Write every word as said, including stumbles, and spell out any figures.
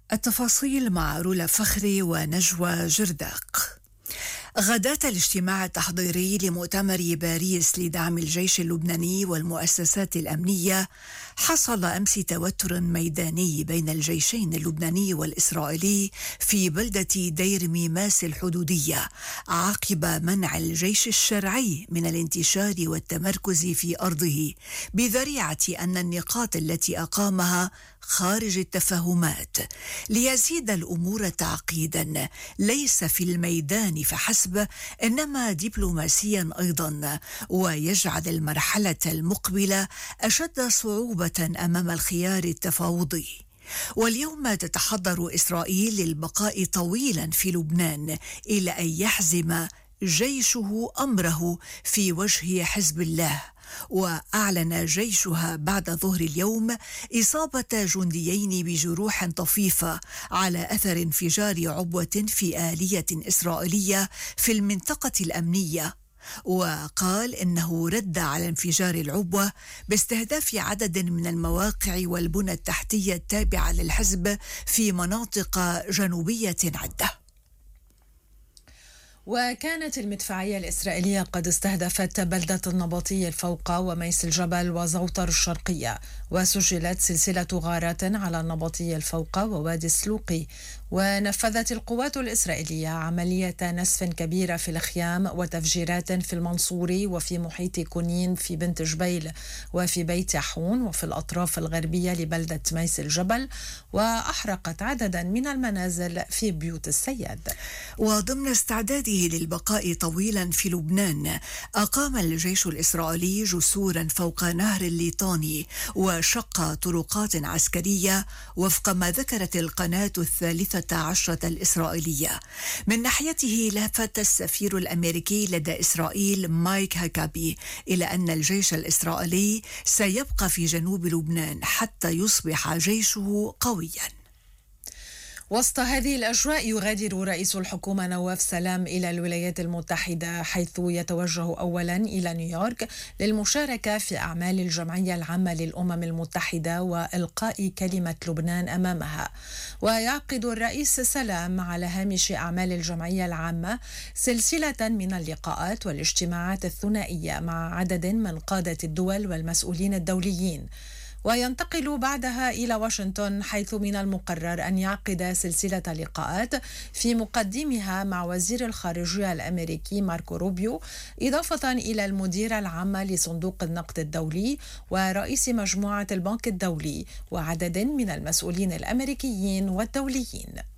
التفاصيل مع رولا فخري ونجوى جرداق. غداة الاجتماع التحضيري لمؤتمر باريس لدعم الجيش اللبناني والمؤسسات الأمنية حصل أمس توتر ميداني بين الجيشين اللبناني والإسرائيلي في بلدة دير ميماس الحدودية عقب منع الجيش الشرعي من الانتشار والتمركز في أرضه بذريعة أن النقاط التي أقامها خارج التفاهمات. ليزيد الأمور تعقيدا ليس في الميدان فحسب إنما دبلوماسيا أيضا، ويجعل المرحلة المقبلة أشد صعوبة أمام الخيار التفاوضي. واليوم تتحضر إسرائيل للبقاء طويلا في لبنان إلى أن يحزم جيشه أمره في وجه حزب الله. وأعلن جيشها بعد ظهر اليوم إصابة جنديين بجروح طفيفة على أثر انفجار عبوة في آلية إسرائيلية في المنطقة الأمنية، وقال إنه رد على انفجار العبوة باستهداف عدد من المواقع والبنى التحتية التابعة للحزب في مناطق جنوبية عدة. وكانت المدفعية الإسرائيلية قد استهدفت بلدة النبطي الفوقة وميس الجبل وزوطر الشرقية، وسجلت سلسلة غارات على النبطي الفوقة ووادي السلوقي. ونفذت القوات الإسرائيلية عملية نسف كبيرة في الخيام وتفجيرات في المنصوري وفي محيط كونين في بنت جبيل وفي بيت يحون وفي الأطراف الغربية لبلدة ميس الجبل، وأحرقت عددا من المنازل في بيوت السياد. وضمن استعداده للبقاء طويلا في لبنان، أقام الجيش الإسرائيلي جسورا فوق نهر الليطاني وشق طرقات عسكرية وفق ما ذكرت القناة الثالثة عشرة الإسرائيلية. من ناحيته لفت السفير الأمريكي لدى إسرائيل مايك هاكابي إلى أن الجيش الإسرائيلي سيبقى في جنوب لبنان حتى يصبح جيشه قويا. وسط هذه الأجواء يغادر رئيس الحكومة نواف سلام إلى الولايات المتحدة، حيث يتوجه أولا إلى نيويورك للمشاركة في أعمال الجمعية العامة للأمم المتحدة وإلقاء كلمة لبنان أمامها. ويعقد الرئيس سلام على هامش أعمال الجمعية العامة سلسلة من اللقاءات والاجتماعات الثنائية مع عدد من قادة الدول والمسؤولين الدوليين، وينتقل بعدها إلى واشنطن، حيث من المقرر أن يعقد سلسلة لقاءات في مقدمها مع وزير الخارجية الأمريكي ماركو روبيو، إضافة إلى المديرة العامة لصندوق النقد الدولي ورئيس مجموعة البنك الدولي وعدد من المسؤولين الأمريكيين والدوليين.